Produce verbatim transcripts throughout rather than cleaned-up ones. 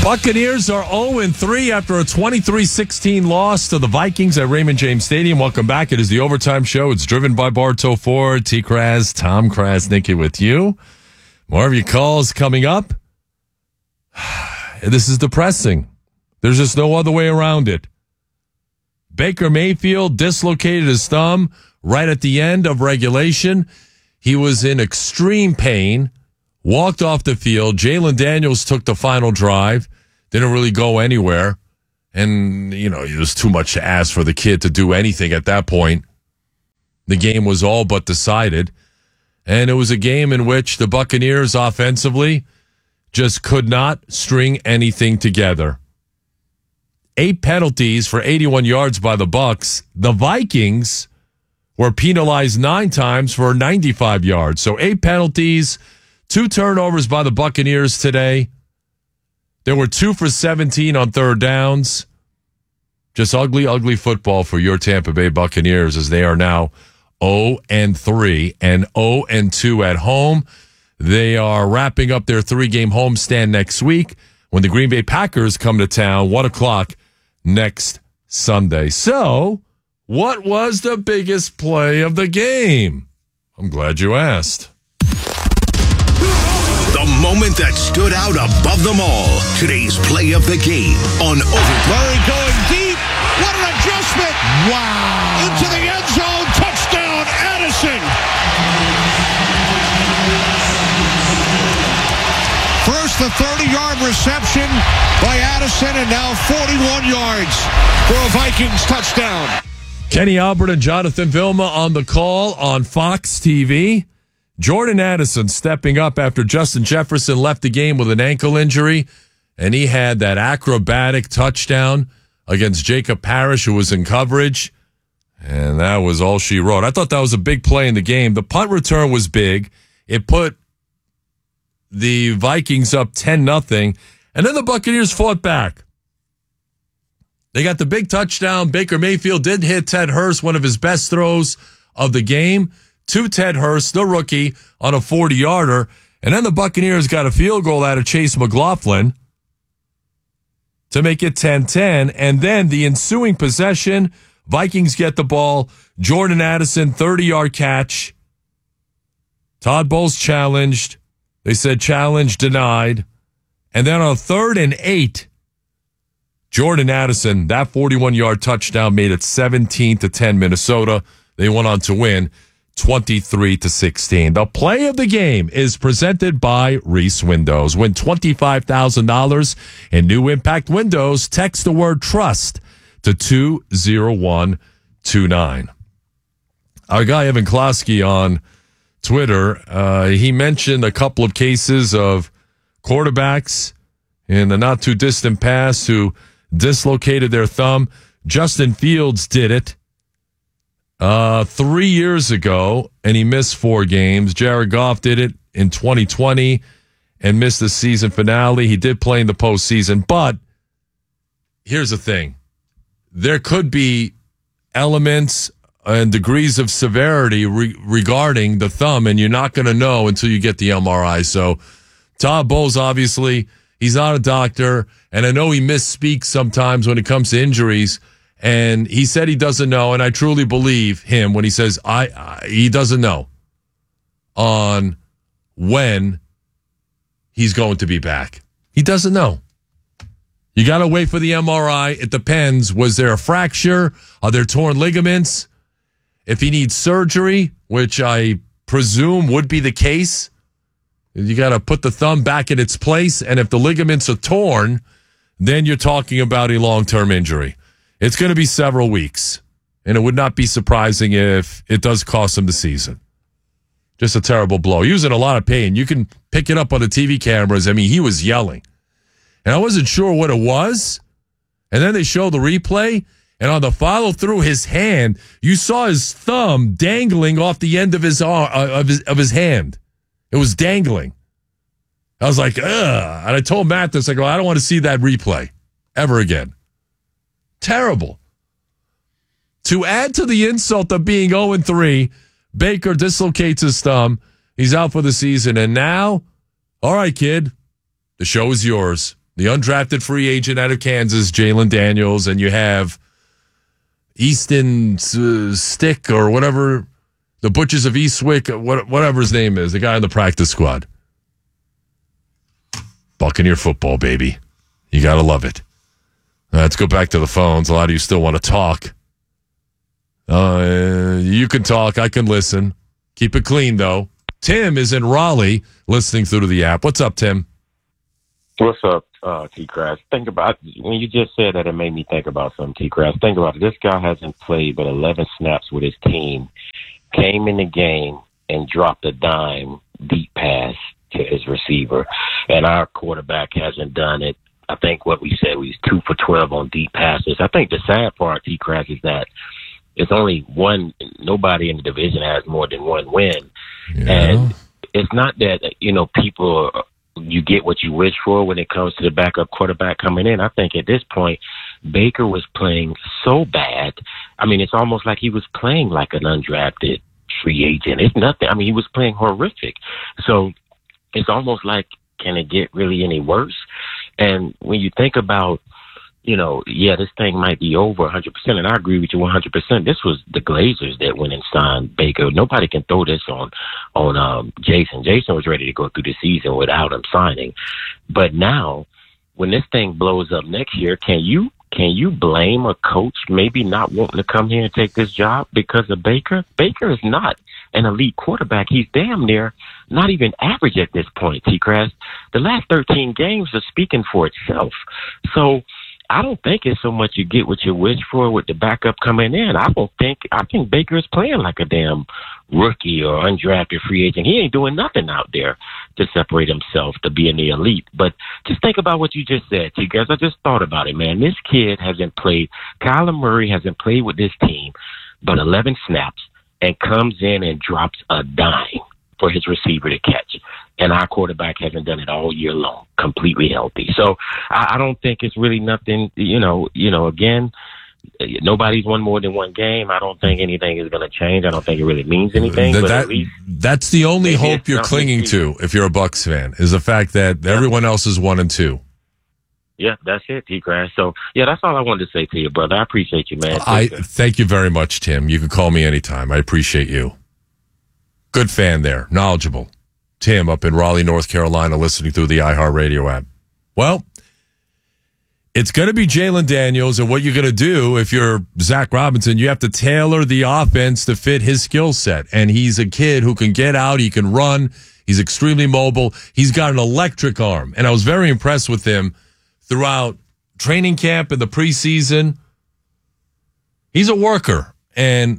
Buccaneers are oh and three after a twenty-three sixteen loss to the Vikings at Raymond James Stadium. Welcome back. It is the Overtime Show. It's driven by Bartow Ford. T. Kraz, Tom Krasnicky with you. More of your calls coming up. This is depressing. There's just no other way around it. Baker Mayfield dislocated his thumb right at the end of regulation. He was in extreme pain, walked off the field. Jalen Daniels took the final drive, didn't really go anywhere. And, you know, it was too much to ask for the kid to do anything at that point. The game was all but decided. And it was a game in which the Buccaneers offensively just could not string anything together. Eight penalties for eighty-one yards by the Bucs. The Vikings were penalized nine times for ninety-five yards. So eight penalties, two turnovers by the Buccaneers today. There were two for seventeen on third downs. Just ugly, ugly football for your Tampa Bay Buccaneers as they are now oh and three and oh and two at home. They are wrapping up their three-game homestand next week when the Green Bay Packers come to town, one o'clock next Sunday. So, what was the biggest play of the game? I'm glad you asked. The moment that stood out above them all. Today's play of the game on Over. Murray going deep. What an adjustment. Wow. Into the end zone. Touchdown, Addison. First, the thirty-yard reception by Addison, and now forty-one yards for a Vikings touchdown. Kenny Albert and Jonathan Vilma on the call on Fox T V. Jordan Addison stepping up after Justin Jefferson left the game with an ankle injury, and he had that acrobatic touchdown against Jacob Parrish, who was in coverage, and that was all she wrote. I thought that was a big play in the game. The punt return was big. It put the Vikings up ten nothing, and then the Buccaneers fought back. They got the big touchdown. Baker Mayfield did hit Ted Hurst, one of his best throws of the game, to Ted Hurst, the rookie, on a forty-yarder. And then the Buccaneers got a field goal out of Chase McLaughlin to make it ten ten. And then the ensuing possession, Vikings get the ball. Jordan Addison, thirty-yard catch. Todd Bowles challenged. They said challenge denied. And then on third and eight, Jordan Addison, that forty-one-yard touchdown made it seventeen to ten Minnesota. They went on to win twenty-three to sixteen. The play of the game is presented by Reese Windows. Win twenty-five thousand dollars in new Impact Windows. Text the word trust to two zero one two nine. Our guy Evan Klosky on Twitter, uh, he mentioned a couple of cases of quarterbacks in the not too distant past who dislocated their thumb. Justin Fields did it uh, three years ago, and he missed four games. Jared Goff did it in twenty twenty and missed the season finale. He did play in the postseason, but here's the thing. There could be elements and degrees of severity re- regarding the thumb, and you're not going to know until you get the M R I. So Todd Bowles, obviously, he's not a doctor, and I know he misspeaks sometimes when it comes to injuries, and he said he doesn't know, and I truly believe him when he says I, I he doesn't know on when he's going to be back. He doesn't know. You got to wait for the M R I. It depends. Was there a fracture? Are there torn ligaments? If he needs surgery, which I presume would be the case, you got to put the thumb back in its place. And if the ligaments are torn, then you're talking about a long-term injury. It's going to be several weeks. And it would not be surprising if it does cost him the season. Just a terrible blow. He was in a lot of pain. You can pick it up on the T V cameras. I mean, he was yelling. And I wasn't sure what it was. And then they show the replay. And on the follow-through, his hand, you saw his thumb dangling off the end of his arm, uh, of his of his hand. It was dangling. I was like, ugh. And I told Matt this. I go, I don't want to see that replay ever again. Terrible. To add to the insult of being oh and three, Baker dislocates his thumb. He's out for the season. And now, all right, kid, the show is yours. the undrafted free agent out of Kansas, Jalen Daniels, and you have Easton uh, Stick or whatever, the Butchers of Eastwick, what, whatever his name is, the guy on the practice squad. Buccaneer football, baby. You got to love it. Let's go back to the phones. A lot of you still want to talk. Uh, you can talk. I can listen. Keep it clean, though. Tim is in Raleigh listening through to the app. What's up, Tim? What's up, uh, T-Crash? Think about, when you just said that, it made me think about something, T-Crash. Think about it. This guy hasn't played but eleven snaps with his team, came in the game and dropped a dime deep pass to his receiver, and our quarterback hasn't done it. I think what we said, we was two for twelve on deep passes. I think the sad part, T-Crash, is that it's only one, nobody in the division has more than one win. Yeah. And it's not that, you know, people, you get what you wish for when it comes to the backup quarterback coming in. I think at this point, Baker was playing so bad. I mean, it's almost like he was playing like an undrafted free agent. It's nothing. I mean, he was playing horrific. So it's almost like, can it get really any worse? And when you think about, you know, yeah, this thing might be over one hundred percent, and I agree with you one hundred percent. This was the Glazers that went and signed Baker. Nobody can throw this on on um, Jason. Jason was ready to go through the season without him signing. But now, when this thing blows up next year, can you can you blame a coach maybe not wanting to come here and take this job because of Baker? Baker is not an elite quarterback. He's damn near not even average at this point, T-Crash. The last thirteen games are speaking for itself. So I don't think it's so much you get what you wish for with the backup coming in. I don't think, I think Baker is playing like a damn rookie or undrafted free agent. He ain't doing nothing out there to separate himself to be in the elite. But just think about what you just said, you guys. I just thought about it, man. This kid hasn't played, Kyler Murray hasn't played with this team but eleven snaps and comes in and drops a dime for his receiver to catch. And our quarterback hasn't done it all year long, completely healthy. So I, I don't think it's really nothing, you know, you know, again, nobody's won more than one game. I don't think anything is going to change. I don't think it really means anything. That, but that, at least that's the only hope you're clinging to if you're a Bucs fan, is the fact that everyone else is one and two. Yeah, that's it, T-Crash. So, yeah, that's all I wanted to say to you, brother. I appreciate you, man. I thank you very much, Tim. You can call me anytime. I appreciate you. Good fan there. Knowledgeable. Tim up in Raleigh, North Carolina, listening through the iHeartRadio app. Well, it's going to be Jalen Daniels, and what you're going to do if you're Zach Robinson, you have to tailor the offense to fit his skill set. And he's a kid who can get out, he can run, he's extremely mobile, he's got an electric arm. And I was very impressed with him throughout training camp and the preseason. He's a worker, and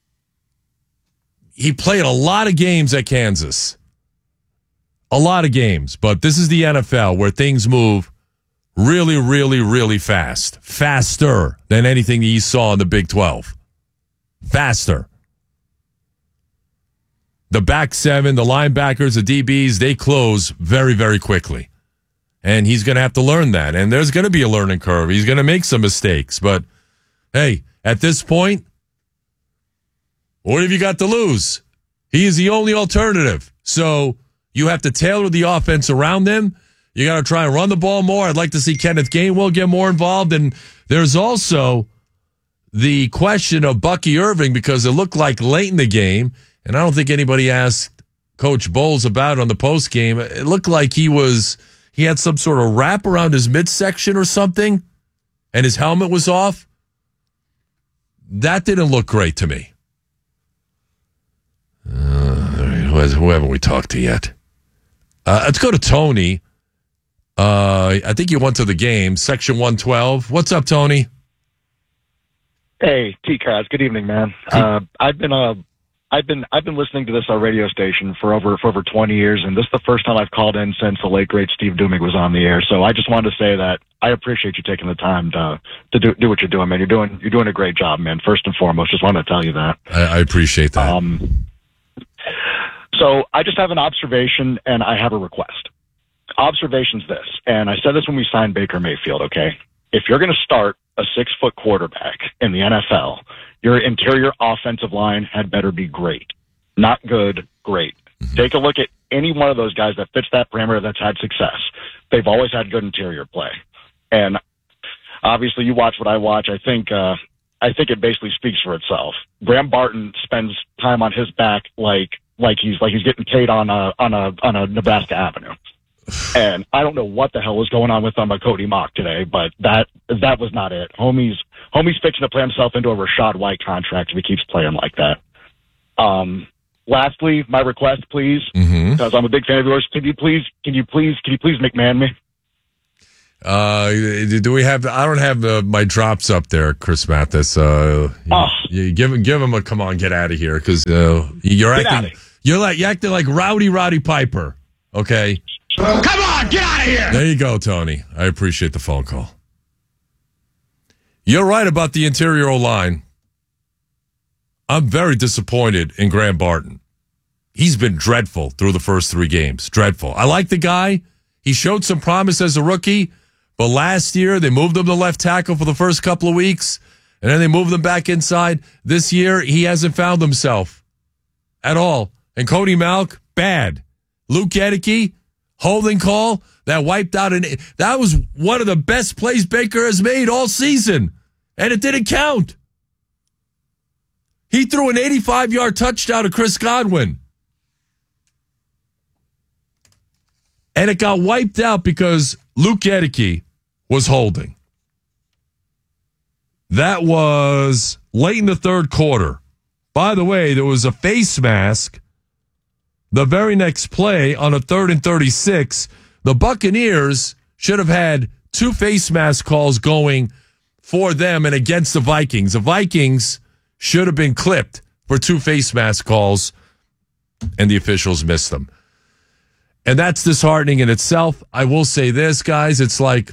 he played a lot of games at Kansas. A lot of games, but this is the N F L where things move really, really, really fast. Faster than anything you saw in the Big twelve. Faster. The back seven, the linebackers, the D Bs, they close very, very quickly. And he's going to have to learn that. And there's going to be a learning curve. He's going to make some mistakes. But, hey, at this point, what have you got to lose? He is the only alternative. So you have to tailor the offense around them. You got to try and run the ball more. I'd like to see Kenneth Gainwell get more involved. And there's also the question of Bucky Irving, because it looked like late in the game, and I don't think anybody asked Coach Bowles about it on the post game. It looked like he was he had some sort of wrap around his midsection or something, and his helmet was off. That didn't look great to me. Uh, who haven't we talked to yet? Uh, let's go to Tony. Uh, I think you went to the game, section one twelve. What's up, Tony? Hey, T-Craz. Good evening, man. Uh, I've been uh, I've been I've been listening to this uh, radio station for over for over twenty years, and this is the first time I've called in since the late great Steve Dumig was on the air. So I just wanted to say that I appreciate you taking the time to to do do what you're doing, man. You're doing you're doing a great job, man. First and foremost, just wanted to tell you that. I, I appreciate that. Um, so I just have an observation and I have a request. Observation's this, and I said this when we signed Baker Mayfield, okay? If you're going to start a six-foot quarterback in the N F L, your interior offensive line had better be great. Not good, great. Mm-hmm. Take a look at any one of those guys that fits that parameter that's had success, they've always had good interior play. And obviously, you watch what I watch. I think uh, I think it basically speaks for itself. Graham Barton spends time on his back like like he's like he's getting paid on a on a on a Nebraska Avenue. And I don't know what the hell was going on with um, a Cody Mock today, but that that was not it. Homie's Homie's fixing to play himself into a Rashad White contract if he keeps playing like that. Um, lastly, my request, please, because mm-hmm. I'm a big fan of yours. Can you please, can you please, can you please McMahon me? Uh, do we have? I don't have uh, my drops up there, Chris Mathis. Uh, oh. you, you give him, give him a come on, get out of here, because uh, you're get acting, you're like you're acting like Rowdy Roddy Piper. Okay. Come on, get out of here! There you go, Tony. I appreciate the phone call. You're right about the interior O-line. I'm very disappointed in Graham Barton. He's been dreadful through the first three games. Dreadful. I like the guy. He showed some promise as a rookie, but last year they moved him to left tackle for the first couple of weeks, and then they moved him back inside. This year, he hasn't found himself at all. And Cody Malk, bad. Luke Gedeke, holding call that wiped out an that was one of the best plays Baker has made all season, and it didn't count. He threw an eighty-five-yard touchdown to Chris Godwin, and it got wiped out because Luke Gedeke was holding. That was late in the third quarter. By the way, there was a face mask the very next play on a third and thirty-six. The Buccaneers should have had two face mask calls going for them and against the Vikings. The Vikings should have been clipped for two face mask calls, and the officials missed them. And that's disheartening in itself. I will say this, guys. It's like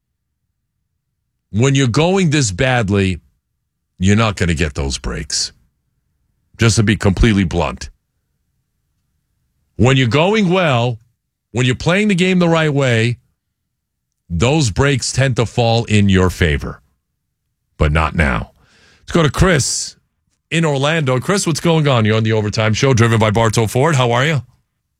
when you're going this badly, you're not going to get those breaks. Just to be completely blunt. When you're going well, when you're playing the game the right way, those breaks tend to fall in your favor. But not now. Let's go to Chris in Orlando. Chris, what's going on? You're on the Overtime Show, driven by Bartow Ford. How are you?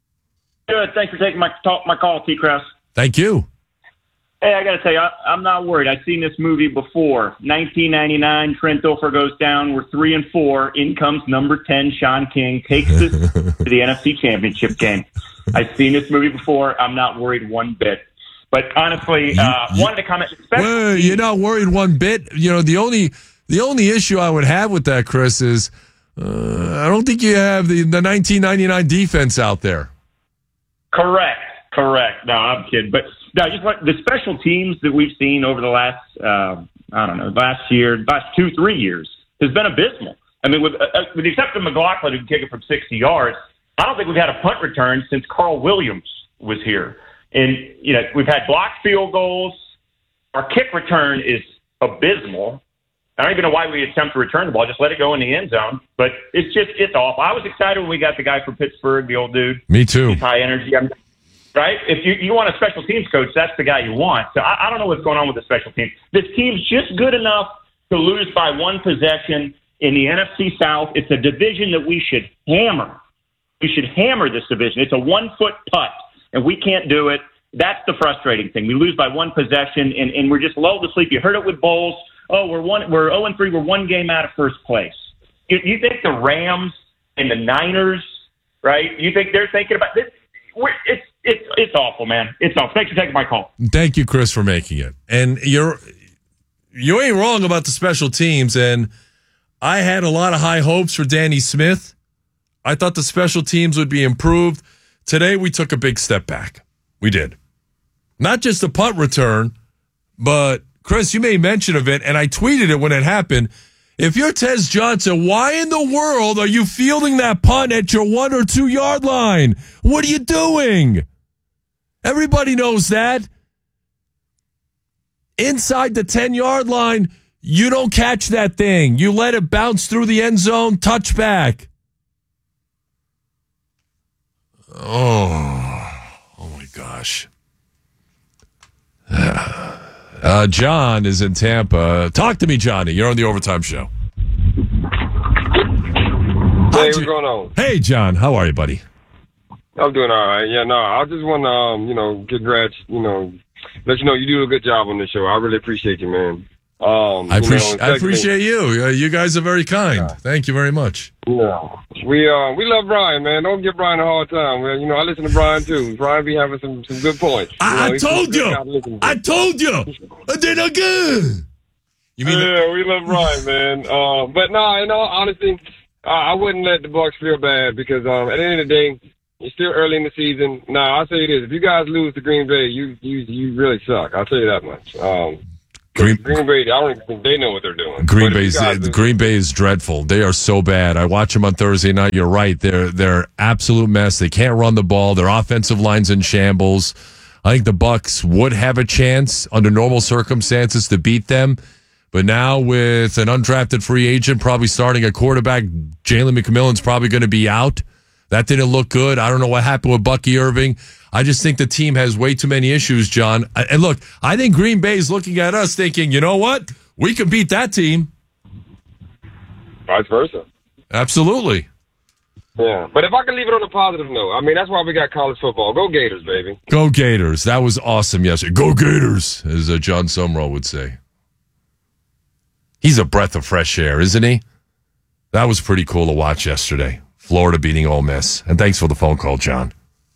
Good. Thanks for taking my talk, my call, T-Kress. Thank you. Hey, I got to tell you, I, I'm not worried. I've seen this movie before. nineteen ninety-nine, Trent Dilfer goes down. We're three and four. In comes number ten, Sean King, takes us to the N F C Championship game. I've seen this movie before. I'm not worried one bit. But honestly, you, uh, you, wanted to comment. Well, you're not worried one bit. You know, the only the only issue I would have with that, Chris, is uh, I don't think you have the, the nineteen ninety-nine defense out there. Correct. Correct. No, I'm kidding. But no, just like the special teams that we've seen over the last, uh, I don't know, last year, last two, three years has been abysmal. I mean, with, uh, with the exception of McLaughlin, who can kick it from sixty yards, I don't think we've had a punt return since Carl Williams was here. And, you know, we've had blocked field goals. Our kick return is abysmal. I don't even know why we attempt to return the ball. Just let it go in the end zone. But it's just, it's awful. I was excited when we got the guy from Pittsburgh, the old dude. Me too. He's high energy. I'm, right? If you, you want a special teams coach, that's the guy you want. So I, I don't know what's going on with the special teams. This team's just good enough to lose by one possession in the N F C South. It's a division that we should hammer. We should hammer this division. It's a one-foot putt, and we can't do it. That's the frustrating thing. We lose by one possession, and, and we're just lulled to sleep. You heard it with Bowles. Oh, we're one. We're zero and three. We're one game out of first place. You, you think the Rams and the Niners, right? You think they're thinking about this? We're, it's it's it's awful, man. It's awful. Thanks for taking my call. Thank you, Chris, for making it. And you're you ain't wrong about the special teams. And I had a lot of high hopes for Danny Smith. I thought the special teams would be improved. Today, we took a big step back. We did. Not just the punt return, but, Chris, you made mention of it, and I tweeted it when it happened. If you're Tez Johnson, why in the world are you fielding that punt at your one- or two-yard line? What are you doing? Everybody knows that. Inside the ten-yard line, you don't catch that thing. You let it bounce through the end zone, touchback. Oh, oh my gosh. Uh, John is in Tampa. Talk to me, Johnny. You're on the Overtime Show. Hey, what's going on? Hey, John. How are you, buddy? I'm doing all right. Yeah, no, I just want to, um, you know, congrats, you know, let you know you do a good job on this show. I really appreciate you, man. Um, I, appreci- you know, I appreciate you. Uh, you guys are very kind. Yeah. Thank you very much. Yeah, we uh we love Brian, man. Don't give Brian a hard time. Well, you know, I listen to Brian too. Brian be having some, some good points. I, you know, I told you. I told you. I did not good. You mean yeah, the- we love Brian, man. Uh, but no, in all honesty, uh, I wouldn't let the Bucs feel bad because um at the end of the day, it's still early in the season. No, I'll tell you this: if you guys lose to Green Bay, you you you really suck. I'll tell you that much. Um. Green, Green Bay, I don't even think they know what they're doing. Green Bay's uh, Green Bay is dreadful. They are so bad. I watch them on Thursday night. You're right. They're they're absolute mess. They can't run the ball. Their offensive line's in shambles. I think the Bucs would have a chance under normal circumstances to beat them. But now with an undrafted free agent probably starting a quarterback, Jalen McMillan's probably going to be out. That didn't look good. I don't know what happened with Bucky Irving. I just think the team has way too many issues, John. And look, I think Green Bay is looking at us thinking, you know what? We can beat that team. Vice versa. Absolutely. Yeah. But if I can leave it on a positive note, I mean, that's why we got college football. Go Gators, baby. Go Gators. That was awesome yesterday. Go Gators, as uh, John Sumrall would say. He's a breath of fresh air, isn't he? That was pretty cool to watch yesterday. Florida beating Ole Miss. And thanks for the phone call, John.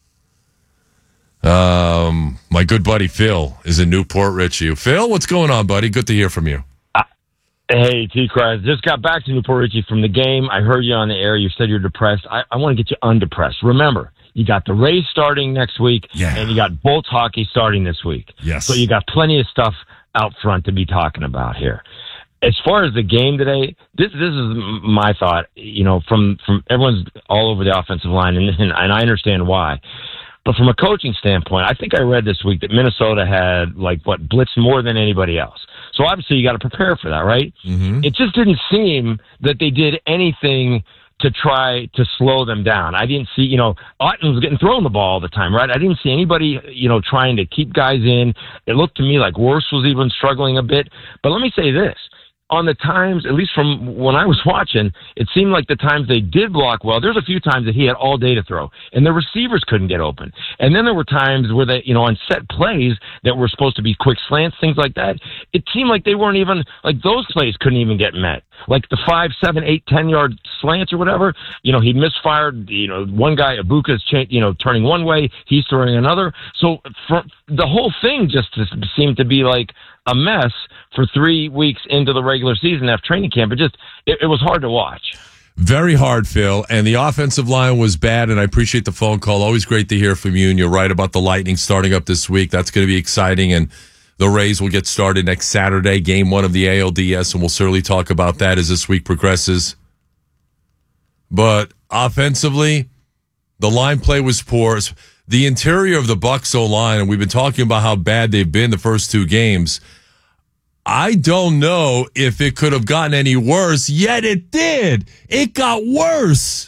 Um, my good buddy Phil is in Newport Richey. Phil, what's going on, buddy? Good to hear from you. Uh, hey, T-Craz. Just got back to Newport Richey from the game. I heard you on the air. You said you're depressed. I, I want to get you undepressed. Remember, you got the Rays starting next week, yeah. and you got Bolts hockey starting this week. Yes. So you got plenty of stuff out front to be talking about here. As far as the game today, this this is my thought. You know, from from everyone's all over the offensive line, and and, and I understand why. But from a coaching standpoint, I think I read this week that Minnesota had, like, what, blitzed more than anybody else. So obviously you got to prepare for that, right? Mm-hmm. It just didn't seem that they did anything to try to slow them down. I didn't see, you know, Otten was getting thrown the ball all the time, right? I didn't see anybody, you know, trying to keep guys in. It looked to me like Wirfs was even struggling a bit. But let me say this. On the times, at least from when I was watching, it seemed like the times they did block well, there's a few times that he had all day to throw, and the receivers couldn't get open. And then there were times where they, you know, on set plays that were supposed to be quick slants, things like that, it seemed like they weren't even, like those plays couldn't even get met. Like the five, seven, eight, ten-yard slants or whatever, you know, he misfired, you know, one guy, Ibuka's, cha- you know, turning one way, he's throwing another. So for, the whole thing just seemed to be like a mess for three weeks into the regular season after training camp. It just, it, it was hard to watch. Very hard, Phil. And the offensive line was bad, and I appreciate the phone call. Always great to hear from you, and you're right about the Lightning starting up this week. That's going to be exciting, and the Rays will get started next Saturday, game one of the A L D S, and we'll certainly talk about that as this week progresses. But offensively, the line play was poor. The interior of the Bucs O-line, and we've been talking about how bad they've been the first two games, I don't know if it could have gotten any worse, yet it did. It got worse.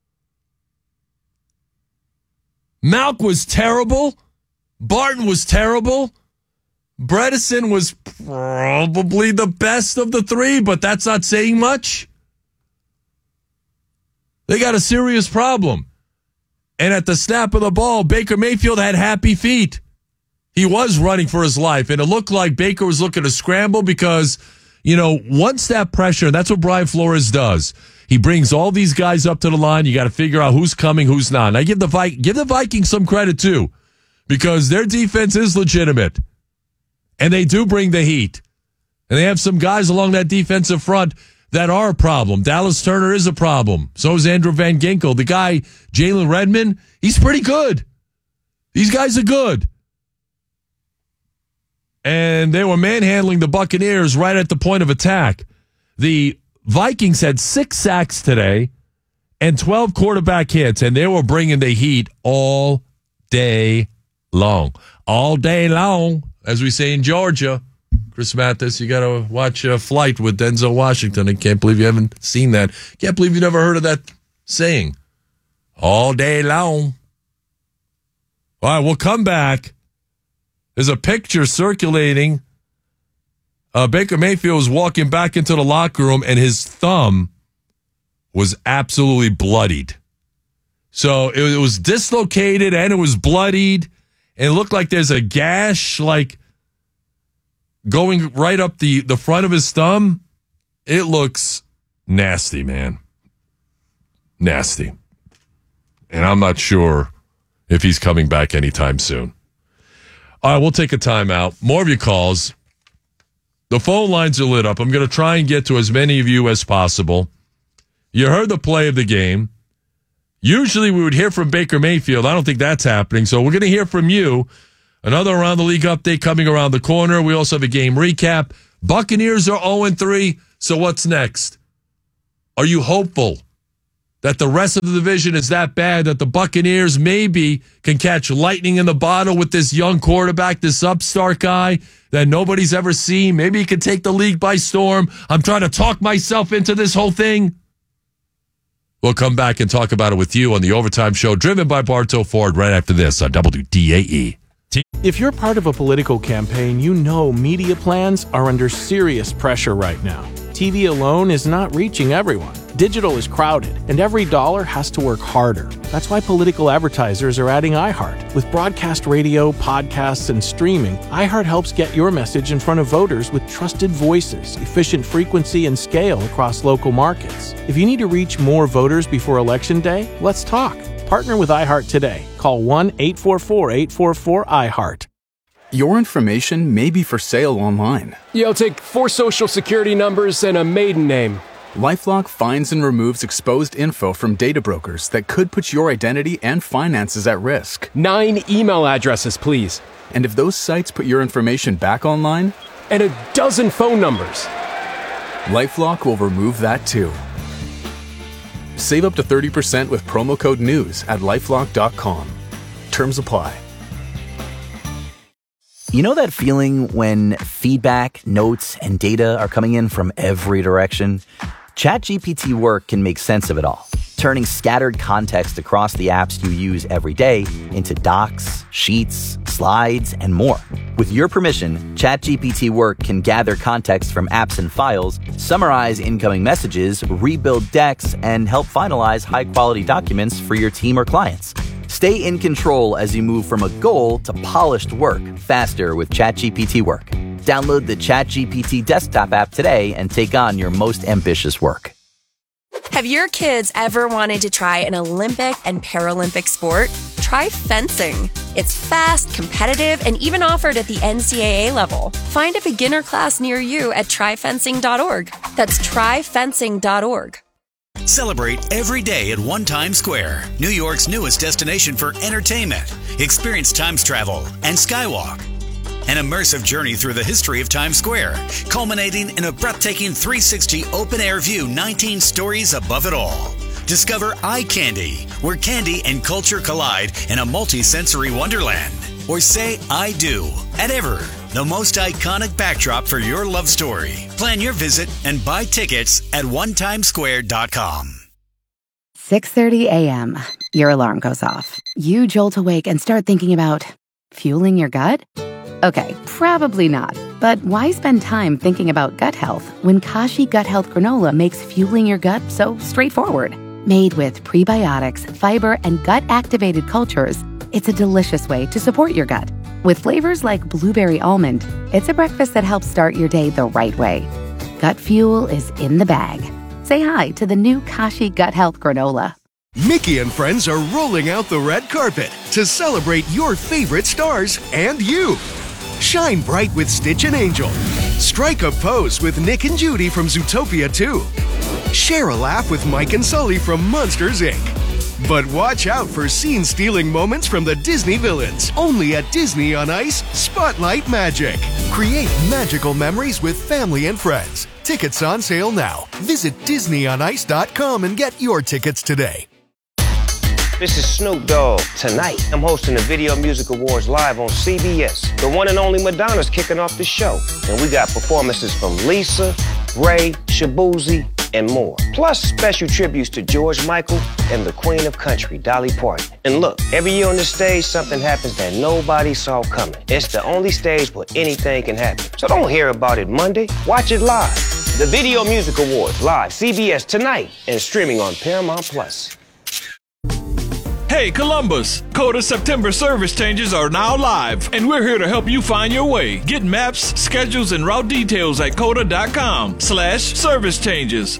Malk was terrible. Barton was terrible. Bredesen was probably the best of the three, but that's not saying much. They got a serious problem. And at the snap of the ball, Baker Mayfield had happy feet. He was running for his life, and it looked like Baker was looking to scramble because, you know, once that pressure, that's what Brian Flores does. He brings all these guys up to the line. You got to figure out who's coming, who's not. And I give the Vi- give the Vikings some credit, too, because their defense is legitimate, and they do bring the heat. And they have some guys along that defensive front that are a problem. Dallas Turner is a problem. So is Andrew Van Ginkel. The guy, Jalen Redmond, he's pretty good. These guys are good. And they were manhandling the Buccaneers right at the point of attack. The Vikings had six sacks today and twelve quarterback hits, and they were bringing the heat all day long. All day long, as we say in Georgia. Chris Mathis, you got to watch a Flight with Denzel Washington. I can't believe you haven't seen that. Can't believe you never heard of that saying. All day long. All right, we'll come back. There's a picture circulating. Uh, Baker Mayfield was walking back into the locker room, and his thumb was absolutely bloodied. So it, it was dislocated and it was bloodied. And it looked like there's a gash, like going right up the, the front of his thumb. It looks nasty, man. Nasty. And I'm not sure if he's coming back anytime soon. All right, we'll take a timeout. More of your calls. The phone lines are lit up. I'm going to try and get to as many of you as possible. You heard the play of the game. Usually we would hear from Baker Mayfield. I don't think that's happening. So we're going to hear from you. Another Around the League update coming around the corner. We also have a game recap. Buccaneers are oh and three. So what's next? Are you hopeful that the rest of the division is that bad that the Buccaneers maybe can catch lightning in the bottle with this young quarterback, this upstart guy that nobody's ever seen? Maybe he can take the league by storm. I'm trying to talk myself into this whole thing. We'll come back and talk about it with you on the Overtime Show, driven by Bartow Ford, right after this on W D A E. If you're part of a political campaign, you know media plans are under serious pressure right now. T V alone is not reaching everyone. Digital is crowded, and every dollar has to work harder. That's why political advertisers are adding iHeart. With broadcast radio, podcasts, and streaming, iHeart helps get your message in front of voters with trusted voices, efficient frequency, and scale across local markets. If you need to reach more voters before Election Day, let's talk. Partner with iHeart today. Call one eight four four, eight four four, I heart. Your information may be for sale online. Yeah, I'll take four social security numbers and a maiden name. LifeLock finds and removes exposed info from data brokers that could put your identity and finances at risk. Nine email addresses, please. And if those sites put your information back online? And a dozen phone numbers. LifeLock will remove that too. Save up to thirty percent with promo code NEWS at lifelock dot com. Terms apply. You know that feeling when feedback, notes, and data are coming in from every direction? ChatGPT Work can make sense of it all, turning scattered context across the apps you use every day into docs, sheets, slides, and more. With your permission, ChatGPT Work can gather context from apps and files, summarize incoming messages, rebuild decks, and help finalize high-quality documents for your team or clients. Stay in control as you move from a goal to polished work faster with ChatGPT Work. Download the ChatGPT desktop app today and take on your most ambitious work. Have your kids ever wanted to try an Olympic and Paralympic sport? Try fencing. It's fast, competitive, and even offered at the N C double A level. Find a beginner class near you at try fencing dot org. That's try fencing dot org. Celebrate every day at One Times Square, New York's newest destination for entertainment. Experience Times Travel and Skywalk, an immersive journey through the history of Times Square, culminating in a breathtaking three sixty open-air view, nineteen stories above it all. Discover Eye Candy, where candy and culture collide in a multi-sensory wonderland. Or say I do at Ever, the most iconic backdrop for your love story. Plan your visit and buy tickets at one times square dot com. six thirty a.m. Your alarm goes off. You jolt awake and start thinking about fueling your gut? Okay, probably not. But why spend time thinking about gut health when Kashi Gut Health Granola makes fueling your gut so straightforward? Made with prebiotics, fiber, and gut-activated cultures, it's a delicious way to support your gut. With flavors like blueberry almond, it's a breakfast that helps start your day the right way. Gut fuel is in the bag. Say hi to the new Kashi Gut Health Granola. Mickey and friends are rolling out the red carpet to celebrate your favorite stars and you. Shine bright with Stitch and Angel. Strike a pose with Nick and Judy from Zootopia two. Share a laugh with Mike and Sully from Monsters, Incorporated. But watch out for scene-stealing moments from the Disney villains. Only at Disney on Ice, Spotlight Magic. Create magical memories with family and friends. Tickets on sale now. Visit disney on ice dot com and get your tickets today. This is Snoop Dogg. Tonight, I'm hosting the Video Music Awards live on C B S. The one and only Madonna's kicking off the show. And we got performances from Lisa, Ray, Shabuzi, and more. Plus special tributes to George Michael and the Queen of Country, Dolly Parton. And look, every year on the stage, something happens that nobody saw coming. It's the only stage where anything can happen. So don't hear about it Monday. Watch it live. The Video Music Awards, live, C B S tonight, and streaming on Paramount Plus. Hey, Columbus! Coda September service changes are now live, and we're here to help you find your way. Get maps, schedules, and route details at coda.com slash service changes.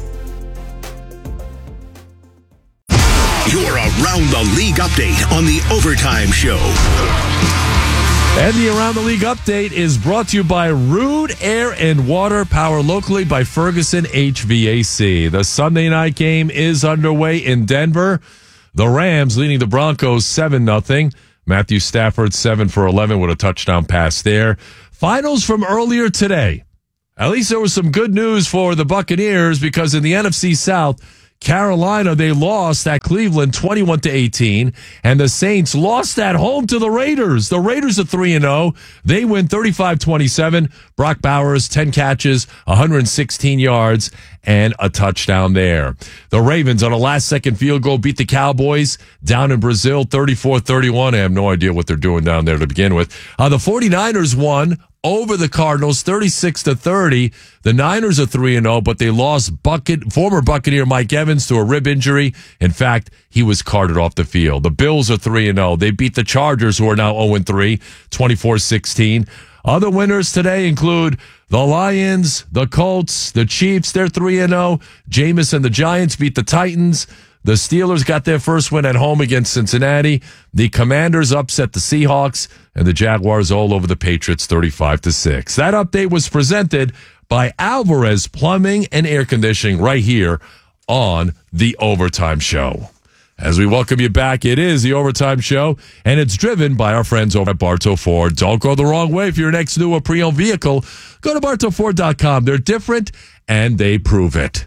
Your Around the League update on the Overtime Show. And the Around the League update is brought to you by Rude Air and Water, powered locally by Ferguson H V A C. The Sunday night game is underway in Denver. The Rams leading the Broncos seven nothing. Matthew Stafford seven for eleven with a touchdown pass there. Finals from earlier today. At least there was some good news for the Buccaneers, because in the N F C South, Carolina, they lost at Cleveland twenty-one to eighteen, and the Saints lost at home to the Raiders. The Raiders are three and oh. They win thirty-five twenty-seven. Brock Bowers, ten catches, one hundred sixteen yards, and a touchdown there. The Ravens on a last-second field goal beat the Cowboys down in Brazil thirty-four thirty-one. I have no idea what they're doing down there to begin with. Uh, the 49ers won over the Cardinals thirty-six to thirty. The Niners are three and oh, but they lost Bucket, former Buccaneer Mike Evans to a rib injury. In fact, he was carted off the field. The Bills are three and oh. They beat the Chargers, who are now oh and three, twenty-four sixteen. Other winners today include the Lions, the Colts, the Chiefs. They're three and oh. Jameis and the Giants beat the Titans. The Steelers got their first win at home against Cincinnati. The Commanders upset the Seahawks, and the Jaguars all over the Patriots thirty-five to six. That update was presented by Alvarez Plumbing and Air Conditioning right here on the Overtime Show. As we welcome you back, it is the Overtime Show, and it's driven by our friends over at Bartow Ford. Don't go the wrong way for your next new or pre-owned vehicle. Go to bartow ford dot com. They're different, and they prove it.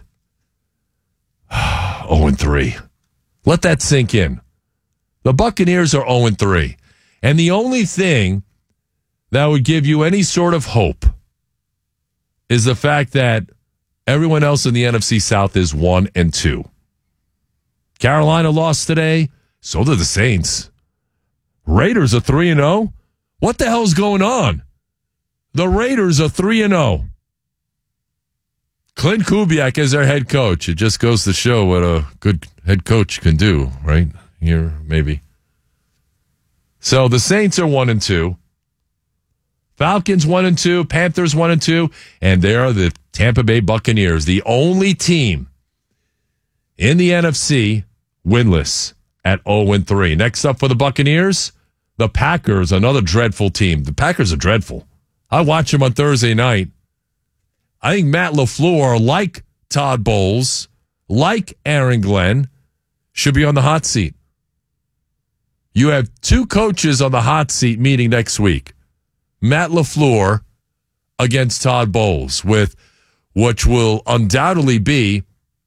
oh and three. Let that sink in. The Buccaneers are oh and three. And the only thing that would give you any sort of hope is the fact that everyone else in the N F C South is one and two. Carolina lost today. So did the Saints. Raiders are three and oh. What the hell's going on? The Raiders are three and oh. Clint Kubiak is their head coach. It just goes to show what a good head coach can do, right? Here, maybe. So the Saints are one and two. Falcons one and two. Panthers one and two. And they are the Tampa Bay Buccaneers, the only team in the N F C winless at oh and three. Next up for the Buccaneers, the Packers, another dreadful team. The Packers are dreadful. I watched them on Thursday night. I think Matt LaFleur, like Todd Bowles, like Aaron Glenn, should be on the hot seat. You have two coaches on the hot seat meeting next week. Matt LaFleur against Todd Bowles, with which will undoubtedly be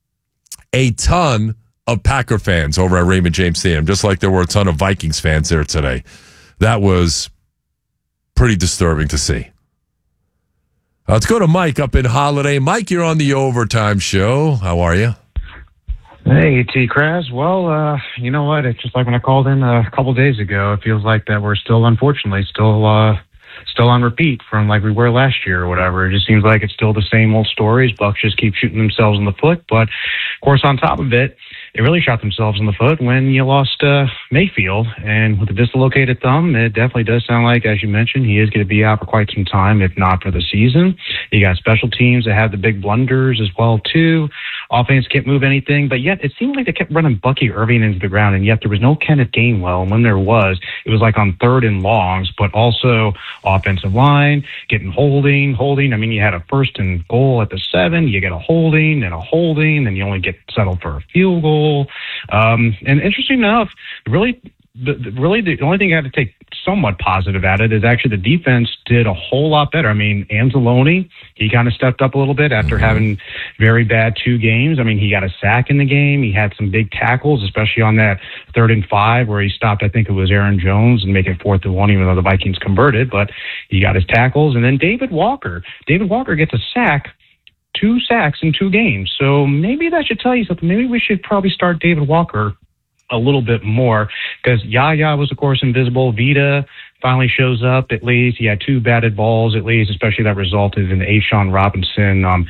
a ton of Packer fans over at Raymond James Stadium, just like there were a ton of Vikings fans there today. That was pretty disturbing to see. Uh, let's go to Mike up in Holiday. Mike, you're on the Overtime Show. How are you? Hey, T. Kraz. Well, uh, you know what? It's just like when I called in a couple days ago. It feels like that we're still, unfortunately, still uh, still on repeat from like we were last year or whatever. It just seems like it's still the same old stories. Bucks just keep shooting themselves in the foot. But, of course, on top of it, they really shot themselves in the foot when you lost uh, Mayfield. And with a dislocated thumb, it definitely does sound like, as you mentioned, he is going to be out for quite some time, if not for the season. You got special teams that have the big blunders as well, too. Offense can't move anything, but yet it seemed like they kept running Bucky Irving into the ground, and yet there was no Kenneth Gainwell. And when there was, it was like on third and longs, but also offensive line, getting holding, holding. I mean, you had a first and goal at the seven, you get a holding and a holding, and you only get settled for a field goal. Um, and interesting enough, really, the, the, really the only thing I had to take somewhat positive at it is actually the defense did a whole lot better. I mean, Anzalone, he kind of stepped up a little bit after having very bad two games. I mean, he got a sack in the game. He had some big tackles, especially on that third and five where he stopped, I think it was Aaron Jones, and make it fourth and one, even though the Vikings converted. But he got his tackles. And then David Walker. David Walker gets a sack. Two sacks in two games. So maybe that should tell you something. Maybe we should probably start David Walker a little bit more, because Yaya was, of course, invisible. Vita finally shows up at least. He had two batted balls at least, especially that resulted in the A'Shawn Robinson um,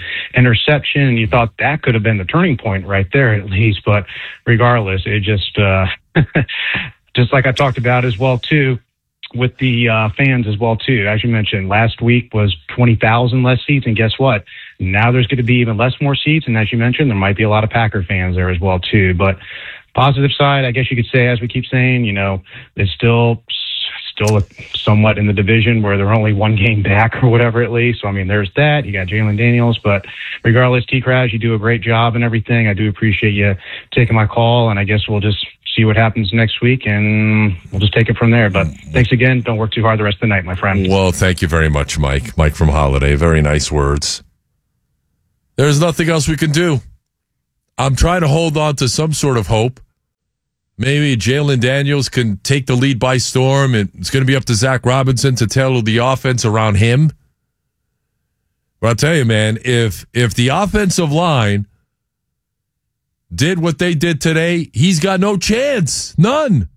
interception. And you thought that could have been the turning point right there at least. But regardless, it just uh, just like I talked about as well, too, with the uh, fans as well, too. As you mentioned, last week was twenty thousand less seats, and guess what? Now there's going to be even less more seats, and as you mentioned, there might be a lot of Packer fans there as well, too. But positive side, I guess you could say, as we keep saying, you know, it's still still somewhat in the division where they're only one game back or whatever at least. So, I mean, there's that. You got Jalen Daniels. But regardless, T-Crash, you do a great job and everything. I do appreciate you taking my call, and I guess we'll just see what happens next week, and we'll just take it from there. But thanks again. Don't work too hard the rest of the night, my friend. Well, thank you very much, Mike. Mike from Holiday. Very nice words. There's nothing else we can do. I'm trying to hold on to some sort of hope. Maybe Jalen Daniels can take the lead by storm, and it's going to be up to Zach Robinson to tailor the offense around him. But I'll tell you, man, if if the offensive line did what they did today, he's got no chance. None.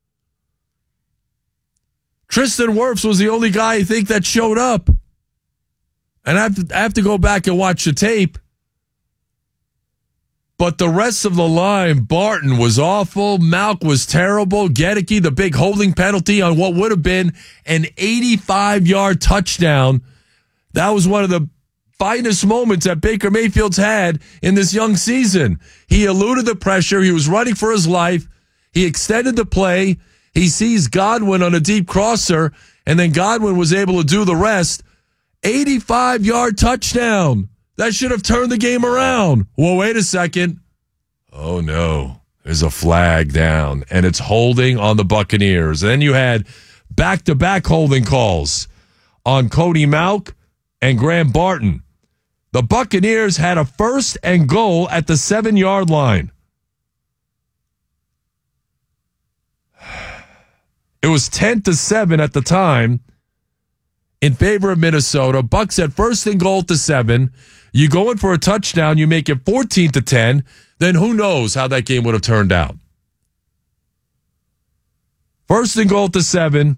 Tristan Wirfs was the only guy I think that showed up. And I have to, I have to go back and watch the tape. But the rest of the line, Barton was awful. Malk was terrible. Gedeke, the big holding penalty on what would have been an eighty-five-yard touchdown. That was one of the finest moments that Baker Mayfield's had in this young season. He eluded the pressure. He was running for his life. He extended the play. He sees Godwin on a deep crosser, and then Godwin was able to do the rest. eighty-five-yard touchdown. That should have turned the game around. Well, wait a second. Oh, no. There's a flag down, and it's holding on the Buccaneers. And then you had back-to-back holding calls on Cody Malk and Graham Barton. The Buccaneers had a first and goal at the seven-yard line. It was ten to seven at the time in favor of Minnesota. Bucks had first and goal to seven. You go in for a touchdown, you make it fourteen to ten, then who knows how that game would have turned out. First and goal to seven,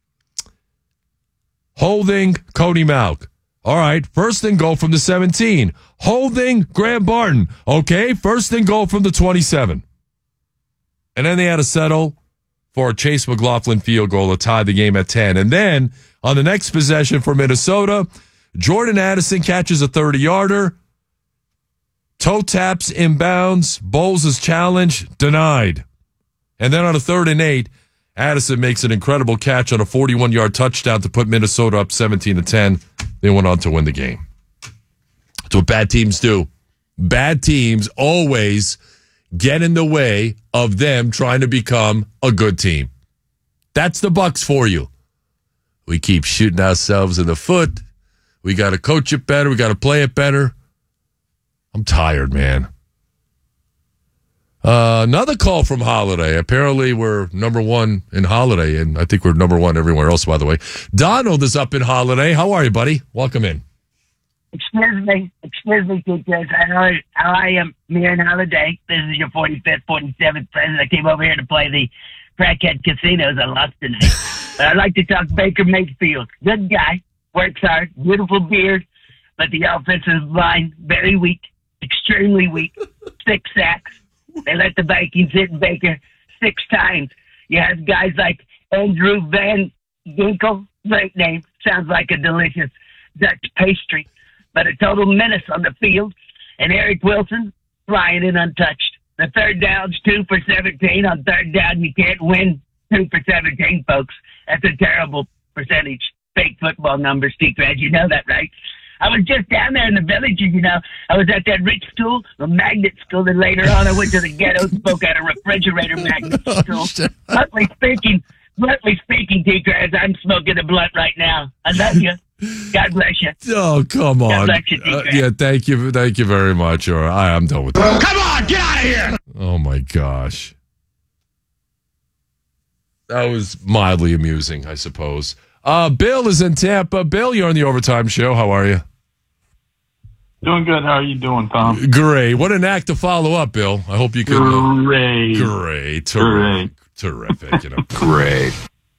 holding Cody Malk. All right, first and goal from the seventeen, holding Graham Barton. Okay, first and goal from the twenty-seven. And then they had to settle for a Chase McLaughlin field goal to tie the game at ten. And then on the next possession for Minnesota, Jordan Addison catches a thirty-yarder. Toe taps inbounds. Bowles' challenge denied. And then on a third and eight, Addison makes an incredible catch on a forty-one-yard touchdown to put Minnesota up seventeen to ten. They went on to win the game. That's what bad teams do. Bad teams always get in the way of them trying to become a good team. That's the Bucks for you. We keep shooting ourselves in the foot. We got to coach it better. We got to play it better. I'm tired, man. Uh, another call from Holiday. Apparently, we're number one in Holiday, and I think we're number one everywhere else, by the way. Donald is up in Holiday. How are you, buddy? Welcome in. Excuse me. Excuse me, teachers. I know how I am here in Holiday. This is your forty-fifth, forty-seventh president. I came over here to play the crackhead casinos. I lost tonight. But I'd like to talk Baker Mayfield. Good guy. Works hard, beautiful beard, but the offensive line, very weak, extremely weak. Six sacks. They let the Vikings hit Baker six times. You have guys like Andrew Van Ginkel, great name, sounds like a delicious Dutch pastry, but a total menace on the field. And Eric Wilson, flying in untouched. The third down's two for seventeen. On third down, you can't win two for seventeen, folks. That's a terrible percentage. Fake football numbers, T-Crad. You know that, right? I was just down there in the village, you know. I was at that rich school, a magnet school, and later on I went to the ghetto, spoke at a refrigerator magnet school. Bluntly speaking, bluntly speaking, T-Crad, I'm smoking a blunt right now. I love you. God bless you. Oh, come on. God bless you, uh, yeah, thank you. Thank you very much. All right, I'm done with that. Come on, get out of here. Oh, my gosh. That was mildly amusing, I suppose. Uh, Bill is in Tampa. Bill, you're on the Overtime Show. How are you? Doing good. How are you doing, Tom? Great. What an act to follow up, Bill. I hope you can. Great. Uh, great. Terrific. Terrific. You know. Great.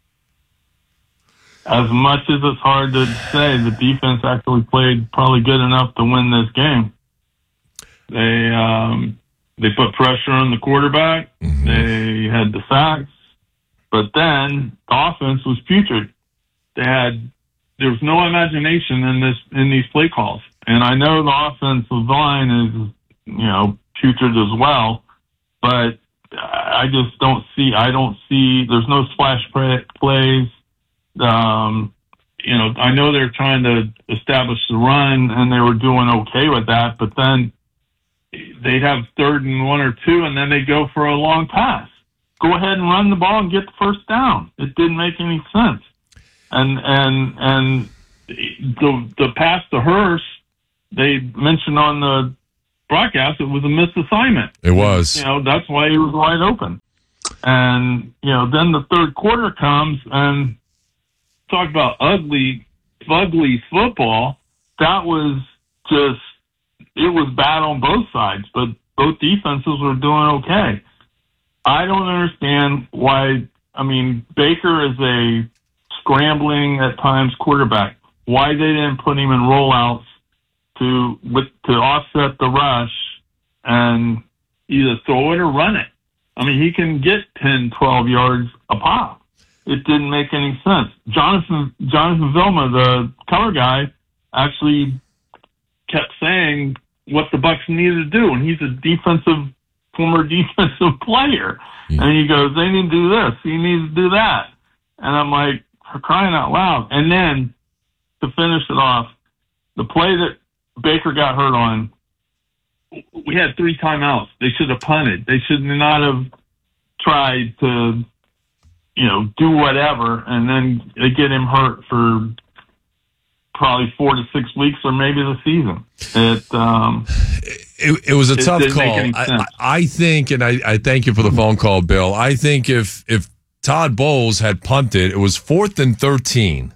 As much as it's hard to say, the defense actually played probably good enough to win this game. They um, they put pressure on the quarterback. Mm-hmm. They had the sacks. But then the offense was putrid. They had there was no imagination in this in these play calls. And I know the offensive line is, you know, putrid as well, but I just don't see. I don't see. There's no splash play, plays. Um, you know, I know they're trying to establish the run, and they were doing okay with that. But then they'd have third and one or two, and then they go for a long pass. Go ahead and run the ball and get the first down. It didn't make any sense. And and and the the pass to Hurst, they mentioned on the broadcast it was a missed assignment. It was. You know, that's why he was wide open. And, you know, then the third quarter comes and talk about ugly, ugly football. That was just, it was bad on both sides, but both defenses were doing okay. I don't understand why, I mean, Baker is a scrambling at times quarterback. Why they didn't put him in rollouts to with to offset the rush and either throw it or run it. I mean, he can get ten, twelve yards a pop. It didn't make any sense. Jonathan Jonathan Vilma, the color guy, actually kept saying what the Bucs needed to do, and he's a defensive former defensive player. Yeah. And he goes, they need to do this, he needs to do that. And I'm like, for crying out loud. And then to finish it off, the play that Baker got hurt on, we had three timeouts. They should have punted. They should not have tried to, you know, do whatever, and then they get him hurt for probably four to six weeks or maybe the season. It um, it, it was a it tough didn't call. make any I, sense. I think, and I, I thank you for the phone call, Bill. I think if if Todd Bowles had punted, it was fourth and thirteen.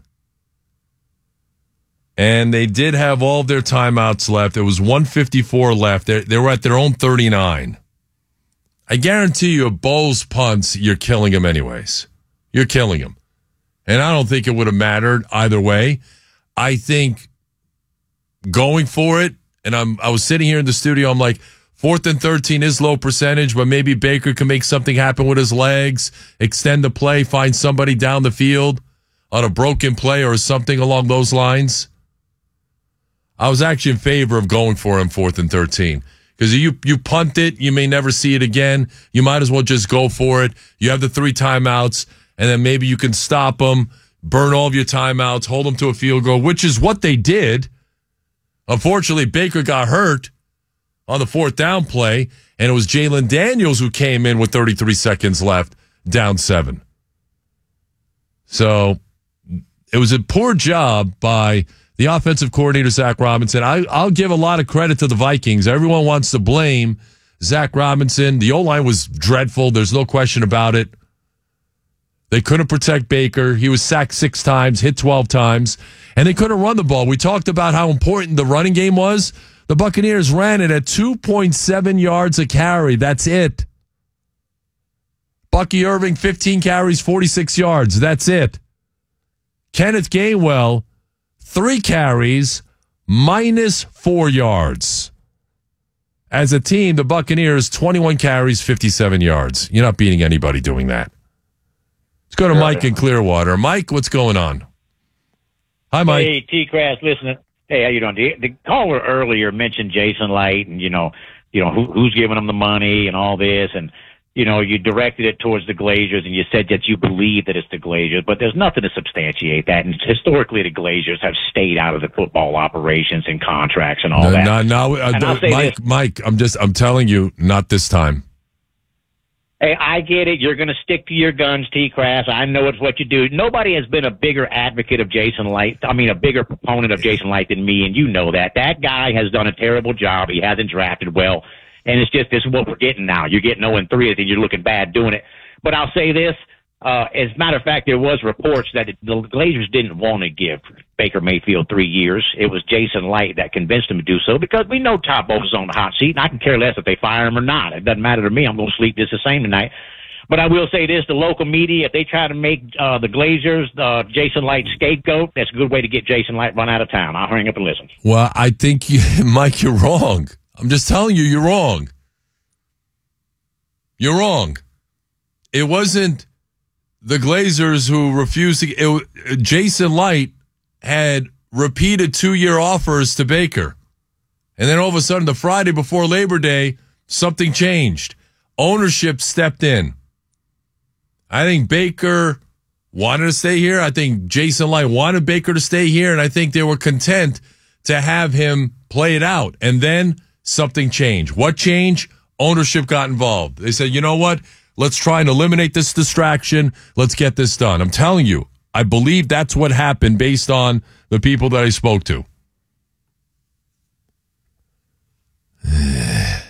And they did have all of their timeouts left. There was one fifty-four left. They, they were at their own thirty-nine. I guarantee you, if Bowles punts, you're killing him anyways. You're killing him. And I don't think it would have mattered either way. I think going for it, and I'm I was sitting here in the studio, I'm like, fourth and thirteen is low percentage, but maybe Baker can make something happen with his legs, extend the play, find somebody down the field on a broken play or something along those lines. I was actually in favor of going for him fourth and thirteen. Because you, you punt it, you may never see it again. You might as well just go for it. You have the three timeouts, and then maybe you can stop them, burn all of your timeouts, hold them to a field goal, which is what they did. Unfortunately, Baker got hurt on the fourth down play, and it was Jalen Daniels who came in with thirty-three seconds left, down seven. So it was a poor job by the offensive coordinator, Zach Robinson. I, I'll give a lot of credit to the Vikings. Everyone wants to blame Zach Robinson. The O-line was dreadful. There's no question about it. They couldn't protect Baker. He was sacked six times, hit twelve times, and they couldn't run the ball. We talked about how important the running game was. The Buccaneers ran it at two point seven yards a carry. That's it. Bucky Irving, fifteen carries, forty-six yards. That's it. Kenneth Gainwell, three carries, minus four yards. As a team, the Buccaneers, twenty-one carries, fifty-seven yards. You're not beating anybody doing that. Let's go to Mike in Clearwater. Mike, what's going on? Hi, Mike. Hey, T-Crass, listen. Hey, how you doing? The, the caller earlier mentioned Jason Light and, you know, you know who, who's giving him the money and all this. And, you know, you directed it towards the Glazers and you said that you believe that it's the Glazers. But there's nothing to substantiate that. And historically, the Glazers have stayed out of the football operations and contracts and all no, that. No, no, uh, and I'll say Mike, this. Mike, I'm just, I'm telling you, not this time. Hey, I get it. You're going to stick to your guns, T-Crass. I know it's what you do. Nobody has been a bigger advocate of Jason Light, I mean, a bigger proponent of Jason Light than me, and you know that. That guy has done a terrible job. He hasn't drafted well, and it's just this is what we're getting now. You're getting oh and three, and you're looking bad doing it. But I'll say this. Uh, as a matter of fact, there was reports that the Glazers didn't want to give Baker Mayfield three years. It was Jason Light that convinced him to do so because we know Todd Bowles is on the hot seat, and I can care less if they fire him or not. It doesn't matter to me. I'm going to sleep just the same tonight. But I will say this, the local media, if they try to make uh, the Glazers uh, Jason Light scapegoat, that's a good way to get Jason Light run out of town. I'll hang up and listen. Well, I think, you, Mike, you're wrong. I'm just telling you, you're wrong. You're wrong. It wasn't the Glazers who refused to. It, Jason Light had repeated two-year offers to Baker. And then all of a sudden, the Friday before Labor Day, something changed. Ownership stepped in. I think Baker wanted to stay here. I think Jason Light wanted Baker to stay here, and I think they were content to have him play it out. And then something changed. What changed? Ownership got involved. They said, you know what? Let's try and eliminate this distraction. Let's get this done. I'm telling you, I believe that's what happened based on the people that I spoke to. Uh,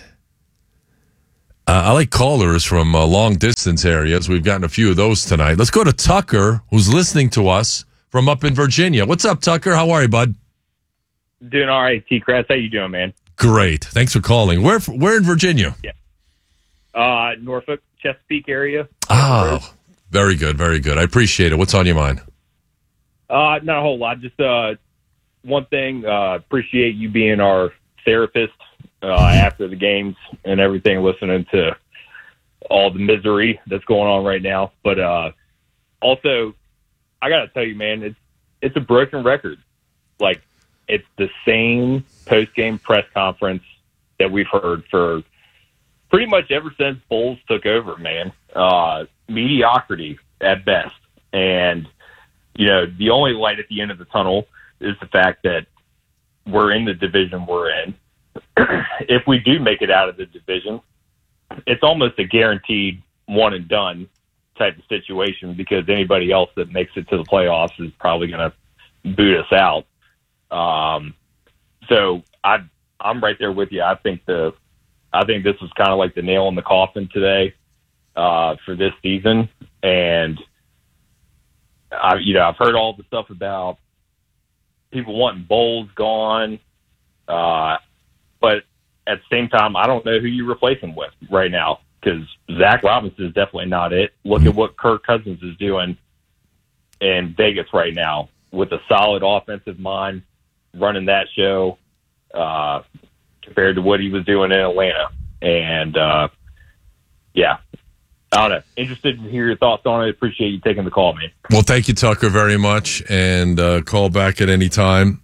I like callers from uh, long distance areas. We've gotten a few of those tonight. Let's go to Tucker, who's listening to us from up in Virginia. What's up, Tucker? How are you, bud? Doing all right, T-Crest. How you doing, man? Great. Thanks for calling. Where where in Virginia? Yeah. Uh, Norfolk, Chesapeake area. Oh, very good, very good. I appreciate it. What's on your mind? Uh, not a whole lot. Just uh, one thing. Uh, appreciate you being our therapist uh, after the games and everything, listening to all the misery that's going on right now. But uh, also, I got to tell you, man, it's it's a broken record. Like, it's the same post-game press conference that we've heard for pretty much ever since Bowles took over, man. Uh, mediocrity at best. And, you know, the only light at the end of the tunnel is the fact that we're in the division we're in. If we do make it out of the division, it's almost a guaranteed one and done type of situation, because anybody else that makes it to the playoffs is probably going to boot us out. Um, so I, I'm right there with you. I think the, I think this was kind of like the nail in the coffin today, uh, for this season. And I, you know, I've heard all the stuff about people wanting Bowles gone. Uh, but at the same time, I don't know who you replace him with right now, because Zach Robinson is definitely not it. Look at what Kirk Cousins is doing in Vegas right now with a solid offensive mind, running that show, uh, compared to what he was doing in Atlanta. And, uh, yeah, I don't know. Interested to hear your thoughts on it. Appreciate you taking the call, man. Well, thank you, Tucker, very much. And uh, call back at any time.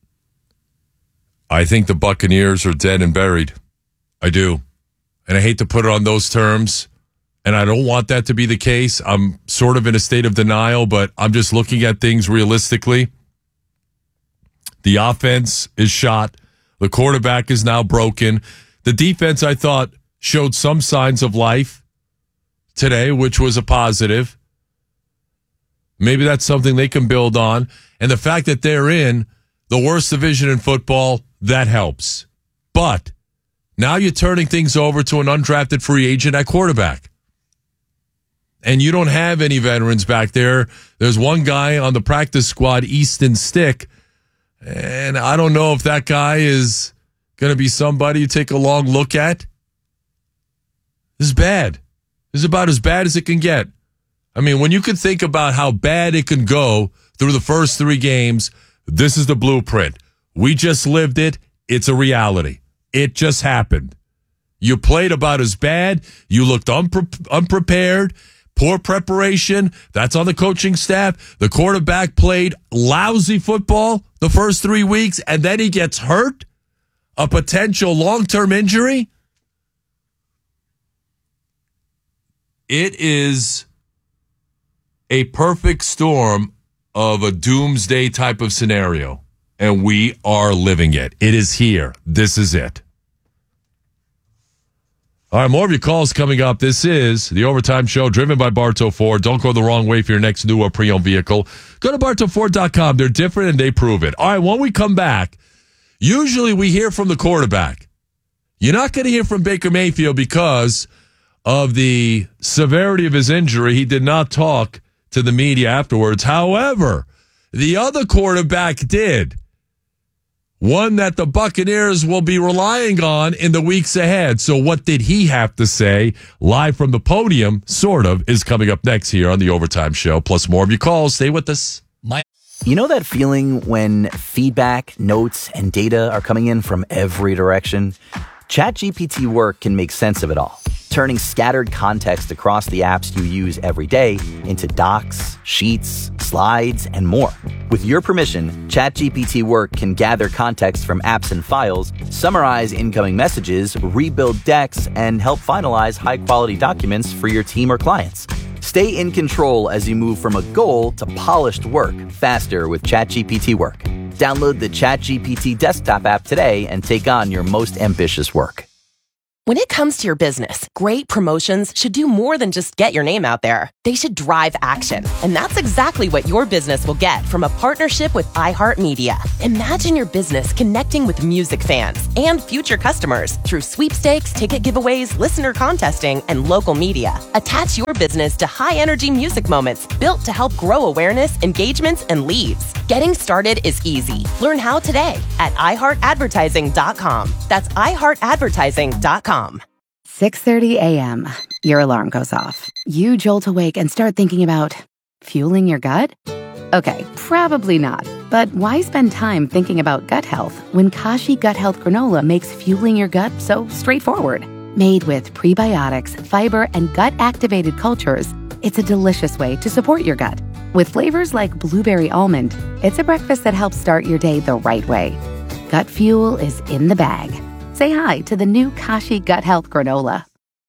I think the Buccaneers are dead and buried. I do. And I hate to put it on those terms. And I don't want that to be the case. I'm sort of in a state of denial, but I'm just looking at things realistically. The offense is shot. The quarterback is now broken. The defense, I thought, showed some signs of life today, which was a positive. Maybe that's something they can build on. And the fact that they're in the worst division in football, that helps. But now you're turning things over to an undrafted free agent at quarterback. And you don't have any veterans back there. There's one guy on the practice squad, Easton Stick, and I don't know if that guy is going to be somebody you take a long look at. This is bad. This is about as bad as it can get. I mean, when you can think about how bad it can go through the first three games, this is the blueprint. We just lived it. It's a reality. It just happened. You played about as bad. You looked unpre- unprepared. Poor preparation. That's on the coaching staff. The quarterback played lousy football the first three weeks, and then he gets hurt. A potential long-term injury. It is a perfect storm of a doomsday type of scenario, and we are living it. It is here. This is it. All right, more of your calls coming up. This is the Overtime Show, driven by Bartow Ford. Don't go the wrong way for your next new or pre-owned vehicle. Go to bartow ford dot com. They're different, and they prove it. All right, when we come back, usually we hear from the quarterback. You're not going to hear from Baker Mayfield because of the severity of his injury. He did not talk to the media afterwards. However, the other quarterback did. One that the Buccaneers will be relying on in the weeks ahead. So what did he have to say? Live from the podium, sort of, is coming up next here on the Overtime Show. Plus more of your calls. Stay with us. My- you know that feeling when feedback, notes, and data are coming in from every direction? ChatGPT Work can make sense of it all. turning scattered context across the apps you use every day into docs, sheets, slides, and more. With your permission, ChatGPT Work can gather context from apps and files, summarize incoming messages, rebuild decks, and help finalize high-quality documents for your team or clients. Stay in control as you move from a goal to polished work faster with ChatGPT Work. Download the ChatGPT desktop app today and take on your most ambitious work. When it comes to your business, great promotions should do more than just get your name out there. They should drive action. And that's exactly what your business will get from a partnership with iHeartMedia. Imagine your business connecting with music fans and future customers through sweepstakes, ticket giveaways, listener contesting, and local media. Attach your business to high-energy music moments built to help grow awareness, engagements, and leads. Getting started is easy. Learn how today at i heart advertising dot com. That's i heart advertising dot com. six thirty a.m. Your alarm goes off. You jolt awake and start thinking about fueling your gut? Okay, probably not. But why spend time thinking about gut health when Kashi Gut Health Granola makes fueling your gut so straightforward? Made with prebiotics, fiber, and gut-activated cultures, it's a delicious way to support your gut. With flavors like blueberry almond, it's a breakfast that helps start your day the right way. Gut fuel is in the bag. Say hi to the new Kashi Gut Health Granola.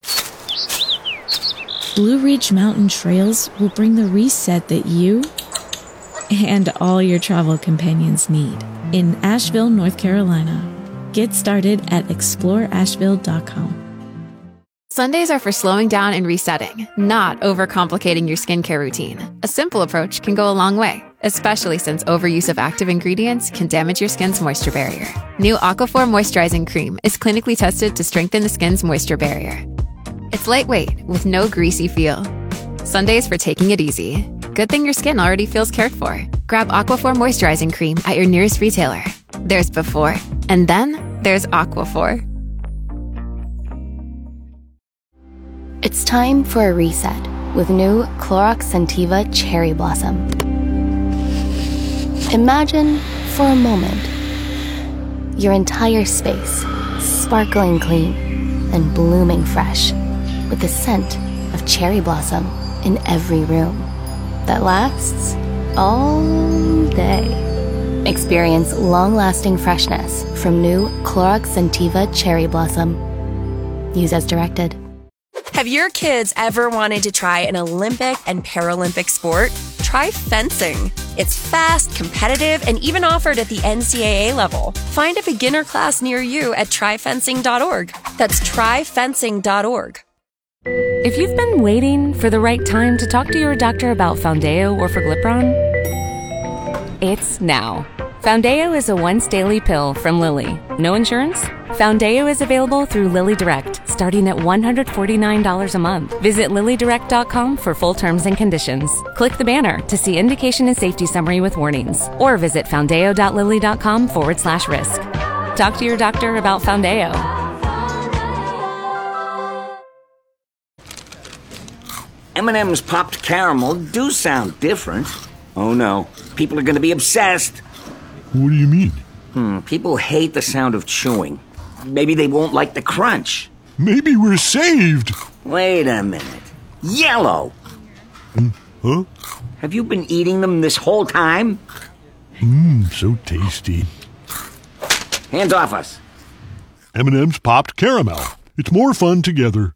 Blue Ridge Mountain Trails will bring the reset that you and all your travel companions need in Asheville, North Carolina. Get started at explore asheville dot com. Sundays are for slowing down and resetting, not overcomplicating your skincare routine. A simple approach can go a long way, especially since overuse of active ingredients can damage your skin's moisture barrier. New Aquaphor Moisturizing Cream is clinically tested to strengthen the skin's moisture barrier. It's lightweight with no greasy feel. Sundays for taking it easy. Good thing your skin already feels cared for. Grab Aquaphor Moisturizing Cream at your nearest retailer. There's before, and then there's Aquaphor. It's time for a reset with new Clorox Scentiva Cherry Blossom. Imagine, for a moment, your entire space sparkling clean and blooming fresh with the scent of cherry blossom in every room that lasts all day. Experience long-lasting freshness from new Clorox Scentiva Cherry Blossom. Use as directed. Have your kids ever wanted to try an Olympic and Paralympic sport? Try fencing. It's fast, competitive, and even offered at the N C double A level. Find a beginner class near you at try fencing dot org. That's try fencing dot org. If you've been waiting for the right time to talk to your doctor about Foundeo or Forglipron, it's now. Foundeo is a once-daily pill from Lilly. No insurance? Foundeo is available through Lilly Direct, starting at one hundred forty-nine dollars a month. Visit lilly direct dot com for full terms and conditions. Click the banner to see indication and safety summary with warnings. Or visit foundeo dot lilly dot com forward slash risk. Talk to your doctor about Foundeo. M and M's popped caramel do sound different. Oh no, people are going to be obsessed. What do you mean? Hmm, people hate the sound of chewing. Maybe they won't like the crunch. Maybe we're saved. Wait a minute. Yellow! Mm, huh? Have you been eating them this whole time? Mmm, so tasty. Hands off us. M and M's popped caramel. It's more fun together.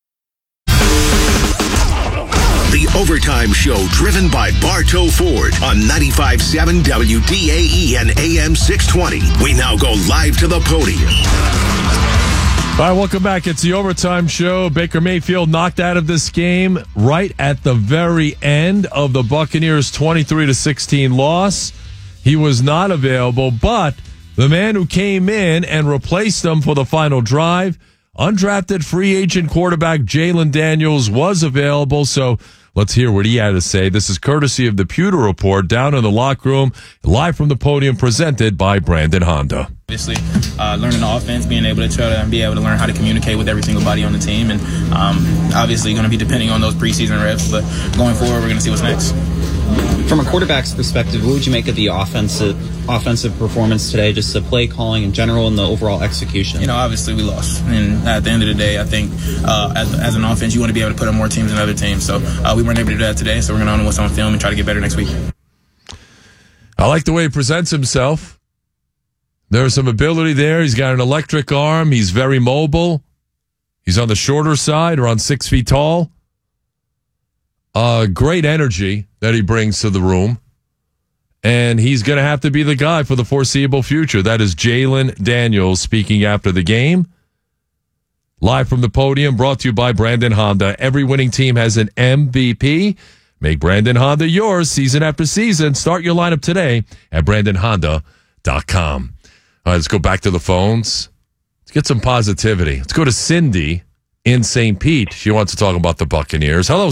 The Overtime Show, driven by Bartow Ford on ninety-five point seven W D A E and A M six twenty. We now go live to the podium. All right, welcome back. It's the Overtime Show. Baker Mayfield knocked out of this game right at the very end of the Buccaneers' twenty-three to sixteen loss. He was not available, but the man who came in and replaced him for the final drive, undrafted free agent quarterback Jalen Daniels, was available. So let's hear what he had to say. This is courtesy of the Pewter Report down in the locker room, live from the podium, presented by Brandon Honda. Obviously, uh, learning the offense, being able to try to be able to learn how to communicate with every single body on the team, and um, obviously going to be depending on those preseason reps. But going forward, we're going to see what's next. From a quarterback's perspective, what would you make of the offensive offensive performance today, just the play calling in general and the overall execution? You know, obviously we lost. And at the end of the day, I think uh, as, as an offense, you want to be able to put up more teams than other teams. So uh, we weren't able to do that today, so we're going to own what's on film and try to get better next week. I like the way he presents himself. There's some ability there. He's got an electric arm. He's very mobile. He's on the shorter side, around six feet tall. Uh, great energy that he brings to the room. And he's going to have to be the guy for the foreseeable future. That is Jalen Daniels speaking after the game. Live from the podium, brought to you by Brandon Honda. Every winning team has an M V P. Make Brandon Honda yours season after season. Start your lineup today at brandon honda dot com. All right, let's go back to the phones. Let's get some positivity. Let's go to Cindy in Saint Pete. She wants to talk about the Buccaneers. Hello,